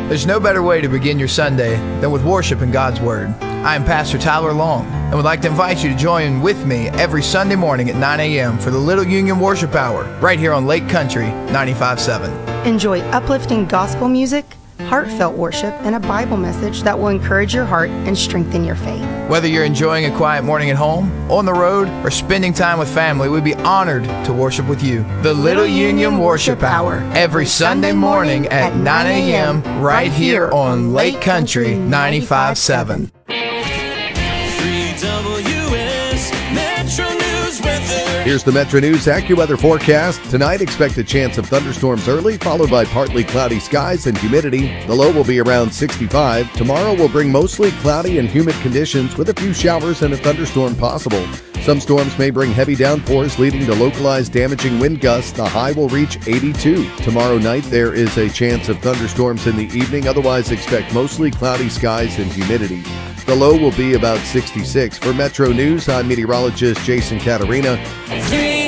There's no better way to begin your Sunday than with worship in God's Word. I am Pastor Tyler Long and would like to invite you to join with me every Sunday morning at 9 a.m. for the Little Union Worship Hour right here on Lake Country 95.7. Enjoy uplifting gospel music, heartfelt worship, and a Bible message that will encourage your heart and strengthen your faith. Whether you're enjoying a quiet morning at home, on the road, or spending time with family, we'd be honored to worship with you. The Little Union Worship Hour, every Sunday morning at 9 a.m. right here on Lake Country 95.7. 3WS Metro News weather. Here's the Metro News AccuWeather forecast. Tonight, expect a chance of thunderstorms early, followed by partly cloudy skies and humidity. The low will be around 65. Tomorrow will bring mostly cloudy and humid conditions with a few showers and a thunderstorm possible. Some storms may bring heavy downpours, leading to localized damaging wind gusts. The high will reach 82. Tomorrow night, there is a chance of thunderstorms in the evening. Otherwise, expect mostly cloudy skies and humidity. The low will be about 66. For Metro News, I'm meteorologist Jason Catarina.